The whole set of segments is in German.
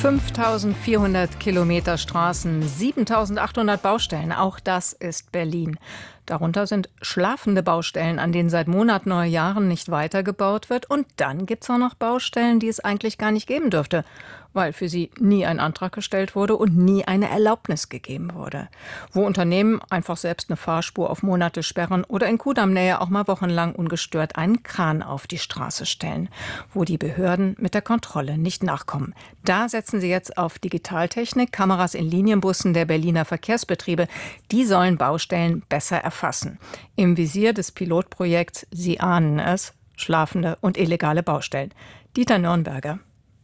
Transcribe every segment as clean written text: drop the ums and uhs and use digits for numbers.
5.400 Kilometer Straßen, 7.800 Baustellen, auch das ist Berlin. Darunter sind schlafende Baustellen, an denen seit Monaten oder Jahren nicht weitergebaut wird. Und dann gibt es auch noch Baustellen, die es eigentlich gar nicht geben dürfte, weil für sie nie ein Antrag gestellt wurde und nie eine Erlaubnis gegeben wurde. Wo Unternehmen einfach selbst eine Fahrspur auf Monate sperren oder in Kudamm-Nähe auch mal wochenlang ungestört einen Kran auf die Straße stellen. Wo die Behörden mit der Kontrolle nicht nachkommen. Da setzen sie jetzt auf Digitaltechnik, Kameras in Linienbussen der Berliner Verkehrsbetriebe. Die sollen Baustellen besser erfassen. Im Visier des Pilotprojekts, Sie ahnen es, schlafende und illegale Baustellen. Dieter Nürnberger.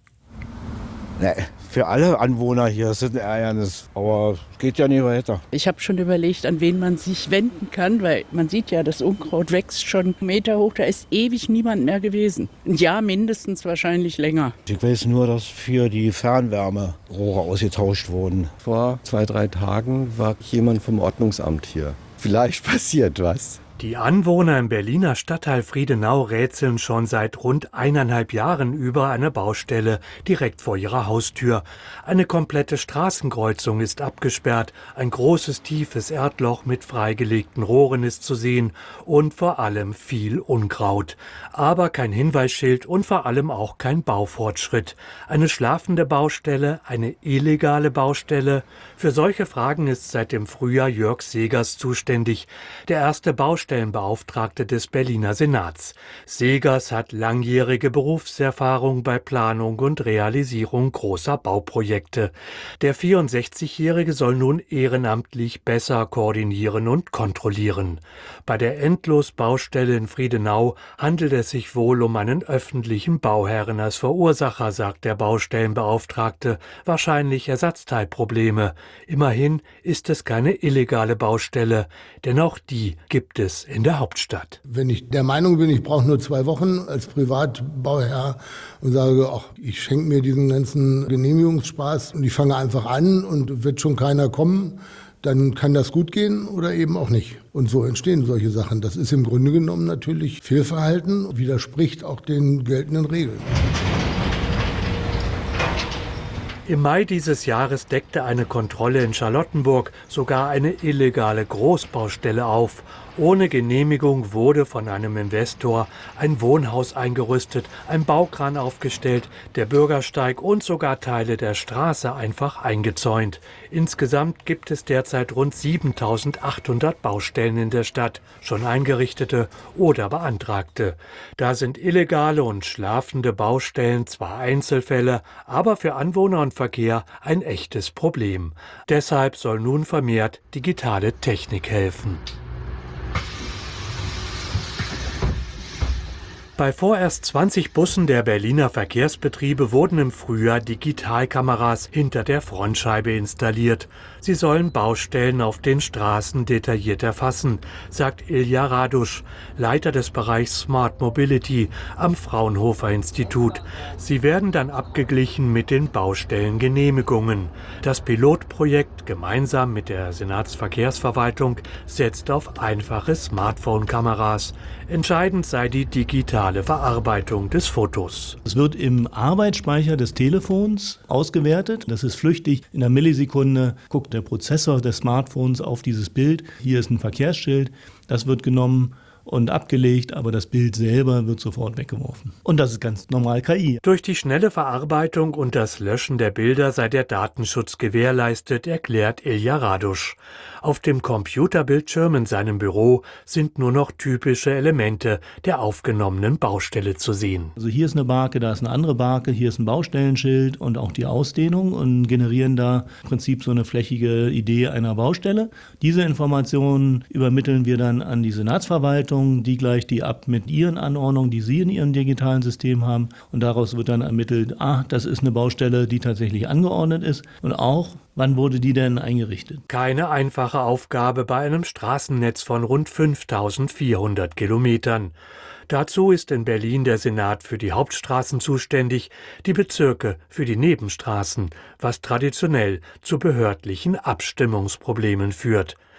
Nee, für alle Anwohner hier ist es ein Ärgernis, aber es geht ja nicht weiter. Ich habe schon überlegt, an wen man sich wenden kann, weil man sieht ja, das Unkraut wächst schon Meter hoch, da ist ewig niemand mehr gewesen. Ein Jahr mindestens, wahrscheinlich länger. Ich weiß nur, dass für die Fernwärmerohre ausgetauscht wurden. Vor 2-3 Tagen war jemand vom Ordnungsamt hier. Vielleicht passiert was. Die Anwohner im Berliner Stadtteil Friedenau rätseln schon seit rund 1,5 Jahren über eine Baustelle direkt vor ihrer Haustür. Eine komplette Straßenkreuzung ist abgesperrt, ein großes tiefes Erdloch mit freigelegten Rohren ist zu sehen und vor allem viel Unkraut. Aber kein Hinweisschild und vor allem auch kein Baufortschritt. Eine schlafende Baustelle, eine illegale Baustelle? Für solche Fragen ist seit dem Frühjahr Jörg Segers zuständig, der erste Baustellenbeauftragte des Berliner Senats. Segers hat langjährige Berufserfahrung bei Planung und Realisierung großer Bauprojekte. Der 64-Jährige soll nun ehrenamtlich besser koordinieren und kontrollieren. Bei der Endlosbaustelle in Friedenau handelt es sich wohl um einen öffentlichen Bauherren als Verursacher, sagt der Baustellenbeauftragte. Wahrscheinlich Ersatzteilprobleme. Immerhin ist es keine illegale Baustelle, denn auch die gibt es in der Hauptstadt. Wenn ich der Meinung bin, ich brauche nur 2 Wochen als Privatbauherr und sage, ach, ich schenke mir diesen ganzen Genehmigungsspaß und ich fange einfach an und wird schon keiner kommen, dann kann das gut gehen oder eben auch nicht. Und so entstehen solche Sachen. Das ist im Grunde genommen natürlich Fehlverhalten, widerspricht auch den geltenden Regeln. Im Mai dieses Jahres deckte eine Kontrolle in Charlottenburg sogar eine illegale Großbaustelle auf. Ohne Genehmigung wurde von einem Investor ein Wohnhaus eingerüstet, ein Baukran aufgestellt, der Bürgersteig und sogar Teile der Straße einfach eingezäunt. Insgesamt gibt es derzeit rund 7.800 Baustellen in der Stadt, schon eingerichtete oder beantragte. Da sind illegale und schlafende Baustellen zwar Einzelfälle, aber für Anwohner und Verkehr ein echtes Problem. Deshalb soll nun vermehrt digitale Technik helfen. Bei vorerst 20 Bussen der Berliner Verkehrsbetriebe wurden im Frühjahr Digitalkameras hinter der Frontscheibe installiert. Sie sollen Baustellen auf den Straßen detailliert erfassen, sagt Ilja Radusch, Leiter des Bereichs Smart Mobility am Fraunhofer Institut. Sie werden dann abgeglichen mit den Baustellengenehmigungen. Das Pilotprojekt gemeinsam mit der Senatsverkehrsverwaltung setzt auf einfache Smartphone-Kameras. Entscheidend sei die digitale Verarbeitung des Fotos. Es wird im Arbeitsspeicher des Telefons ausgewertet. Das ist flüchtig. In einer Millisekunde guckt der Prozessor des Smartphones auf dieses Bild. Hier ist ein Verkehrsschild. Das wird genommen und abgelegt, aber das Bild selber wird sofort weggeworfen. Und das ist ganz normal KI. Durch die schnelle Verarbeitung und das Löschen der Bilder sei der Datenschutz gewährleistet, erklärt Ilja Radusch. Auf dem Computerbildschirm in seinem Büro sind nur noch typische Elemente der aufgenommenen Baustelle zu sehen. Also hier ist eine Barke, da ist eine andere Barke, hier ist ein Baustellenschild und auch die Ausdehnung und generieren da im Prinzip so eine flächige Idee einer Baustelle. Diese Informationen übermitteln wir dann an die Senatsverwaltung, die gleicht die ab mit ihren Anordnungen, die sie in ihrem digitalen System haben. Und daraus wird dann ermittelt, das ist eine Baustelle, die tatsächlich angeordnet ist und auch, wann wurde die denn eingerichtet? Keine einfache Aufgabe bei einem Straßennetz von rund 5.400 Kilometern. Dazu ist in Berlin der Senat für die Hauptstraßen zuständig, die Bezirke für die Nebenstraßen, was traditionell zu behördlichen Abstimmungsproblemen führt.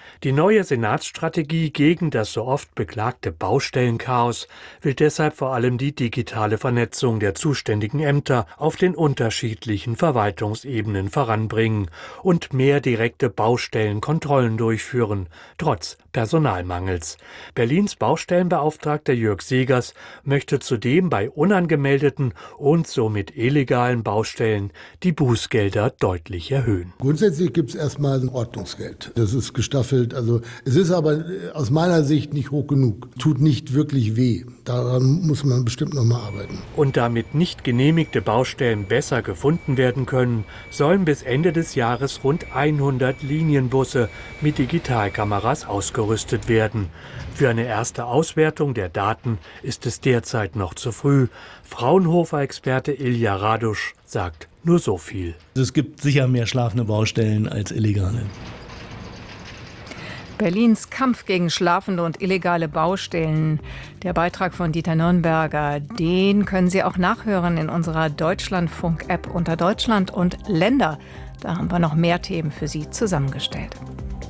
Die neue Senatsstrategie gegen das so oft beklagte Baustellenchaos will deshalb vor allem die digitale Vernetzung der zuständigen Ämter auf den unterschiedlichen Verwaltungsebenen voranbringen und mehr direkte Baustellenkontrollen durchführen, trotz Personalmangels. Berlins Baustellenbeauftragter Jörg Segers möchte zudem bei unangemeldeten und somit illegalen Baustellen die Bußgelder deutlich erhöhen. Grundsätzlich gibt es erstmal ein Ordnungsgeld. Das ist gestaffelt. Also es ist aber aus meiner Sicht nicht hoch genug. Tut nicht wirklich weh. Daran muss man bestimmt noch mal arbeiten. Und damit nicht genehmigte Baustellen besser gefunden werden können, sollen bis Ende des Jahres rund 100 Linienbusse mit Digitalkameras ausgerüstet werden. Für eine erste Auswertung der Daten ist es derzeit noch zu früh. Fraunhofer-Experte Ilja Radusch sagt nur so viel. Es gibt sicher mehr schlafende Baustellen als illegale. Berlins Kampf gegen schlafende und illegale Baustellen. Der Beitrag von Dieter Nürnberger, den können Sie auch nachhören in unserer Deutschlandfunk-App unter Deutschland und Länder. Da haben wir noch mehr Themen für Sie zusammengestellt.